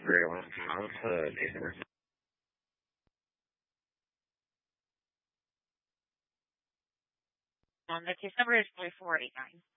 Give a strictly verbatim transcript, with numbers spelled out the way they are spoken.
Very long time. Uh, Nathan. Um, the case number is three four eight nine.